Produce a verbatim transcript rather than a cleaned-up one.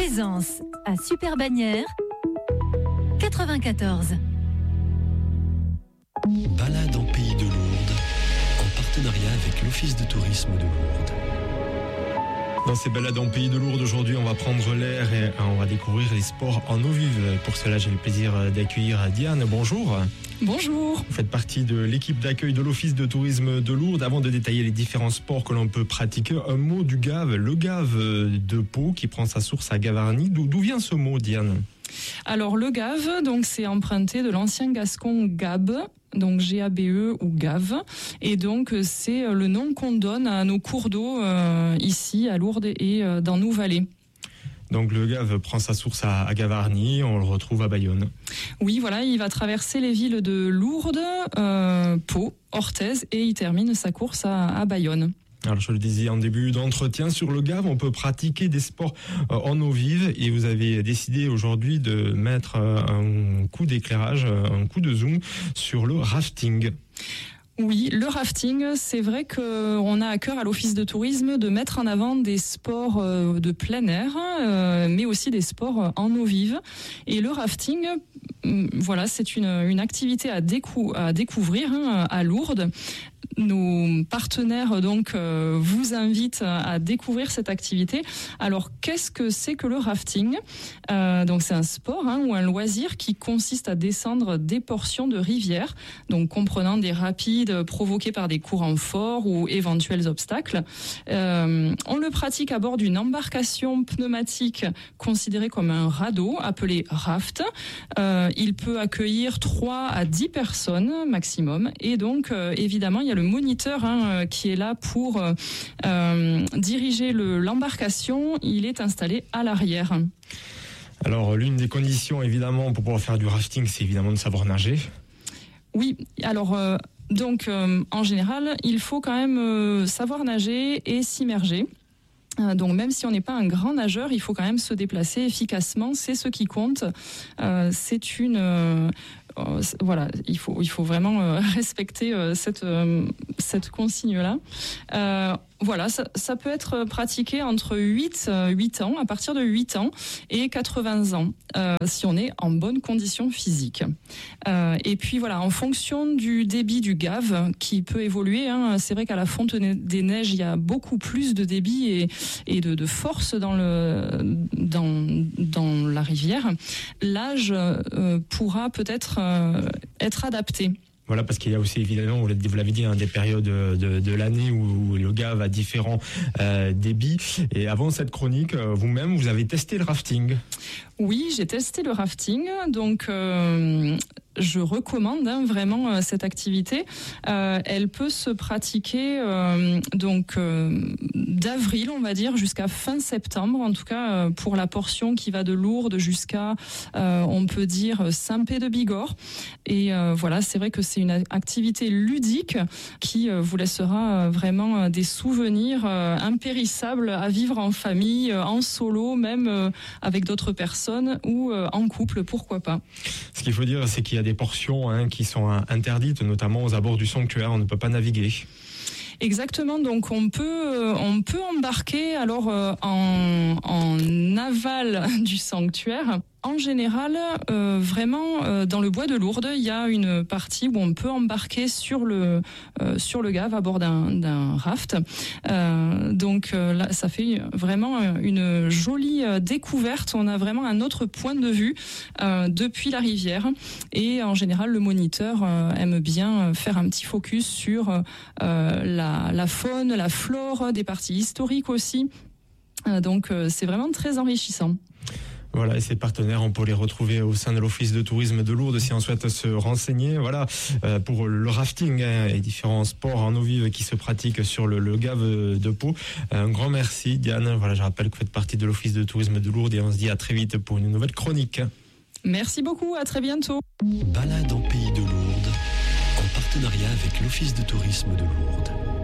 Plaisance à Super Bagnères quatre-vingt-quatorze. Balade en pays de Lourdes, en partenariat avec l'Office de tourisme de Lourdes. Dans ces balades en pays de Lourdes, aujourd'hui, on va prendre l'air et on va découvrir les sports en eau vive. Pour cela, j'ai le plaisir d'accueillir Diane. Bonjour. Bonjour. Vous faites partie de l'équipe d'accueil de l'Office de tourisme de Lourdes. Avant de détailler les différents sports que l'on peut pratiquer, un mot du Gave, le Gave de Pau qui prend sa source à Gavarnie. D'où, d'où vient ce mot, Diane ? Alors le Gave, donc c'est emprunté de l'ancien gascon Gabe, donc G A B E ou Gave, et donc c'est le nom qu'on donne à nos cours d'eau euh, ici à Lourdes et euh, dans nos vallées. Donc le Gave prend sa source à, à Gavarnie, on le retrouve à Bayonne. Oui, voilà, il va traverser les villes de Lourdes, euh, Pau, Orthez et il termine sa course à, à Bayonne. Alors je le disais en début d'entretien, sur le Gave, on peut pratiquer des sports en eau vive et vous avez décidé aujourd'hui de mettre un coup d'éclairage, un coup de zoom sur le rafting. Oui, le rafting, c'est vrai qu'on a à cœur à l'Office de tourisme de mettre en avant des sports de plein air, mais aussi des sports en eau vive. Et le rafting, voilà, c'est une, une activité à, décou- à découvrir hein, à Lourdes. Nos partenaires donc euh, vous invitent à découvrir cette activité. Alors qu'est-ce que c'est que le rafting ? euh, Donc c'est un sport hein, ou un loisir qui consiste à descendre des portions de rivière, donc comprenant des rapides provoqués par des courants forts ou éventuels obstacles. Euh, on le pratique à bord d'une embarcation pneumatique considérée comme un radeau appelé raft. Euh, il peut accueillir trois à dix personnes maximum et donc euh, évidemment il y a le moniteur hein, qui est là pour euh, diriger le, l'embarcation. Il est installé à l'arrière. Alors l'une des conditions évidemment pour pouvoir faire du rafting, c'est évidemment de savoir nager. Oui, alors euh, donc euh, en général, il faut quand même euh, savoir nager et s'immerger. Donc même si on n'est pas un grand nageur, il faut quand même se déplacer efficacement, c'est ce qui compte. Euh, c'est une euh, euh, voilà, il faut il faut vraiment euh, respecter euh, cette euh, cette consigne là. Euh, Voilà, ça, ça peut être pratiqué entre huit, huit ans, à partir de huit ans et quatre-vingts ans, euh, si on est en bonne condition physique. Euh, et puis voilà, en fonction du débit du Gave, qui peut évoluer, hein, c'est vrai qu'à la fonte des neiges, il y a beaucoup plus de débit et, et de, de force dans, le, dans, dans la rivière. L'âge euh, pourra peut-être euh, être adapté. Voilà, parce qu'il y a aussi évidemment, vous l'avez dit, hein, des périodes de, de l'année où le Gave a différents euh, débits. Et avant cette chronique, vous-même, vous avez testé le rafting. Oui, j'ai testé le rafting, donc euh, je recommande hein, vraiment euh, cette activité. Euh, elle peut se pratiquer euh, donc euh, d'avril, on va dire, jusqu'à fin septembre, en tout cas euh, pour la portion qui va de Lourdes jusqu'à, euh, on peut dire, Saint-Pé-de-Bigorre. Et euh, voilà, c'est vrai que c'est une activité ludique qui euh, vous laissera vraiment euh, des souvenirs euh, impérissables à vivre en famille, euh, en solo, même euh, avec d'autres personnes ou euh, en couple, pourquoi pas. Ce qu'il faut dire, c'est qu'il y a des portions hein, qui sont interdites, notamment aux abords du sanctuaire, on ne peut pas naviguer. Exactement, donc on peut on peut embarquer alors euh, en, en aval du sanctuaire. En général, euh, vraiment, euh, dans le bois de Lourdes, il y a une partie où on peut embarquer sur le euh, sur le Gave à bord d'un, d'un raft. Euh, donc euh, là, ça fait vraiment une jolie découverte. On a vraiment un autre point de vue euh, depuis la rivière. Et en général, le moniteur euh, aime bien faire un petit focus sur euh, la, la faune, la flore, des parties historiques aussi. Euh, donc euh, c'est vraiment très enrichissant. Voilà, et ces partenaires, on peut les retrouver au sein de l'Office de tourisme de Lourdes si on souhaite se renseigner. Voilà, euh, pour le rafting hein, et différents sports en eau vive qui se pratiquent sur le, le Gave de Pau. Un grand merci, Diane. Voilà, je rappelle que vous faites partie de l'Office de tourisme de Lourdes et on se dit à très vite pour une nouvelle chronique. Merci beaucoup, à très bientôt. Balade en pays de Lourdes, en partenariat avec l'Office de tourisme de Lourdes.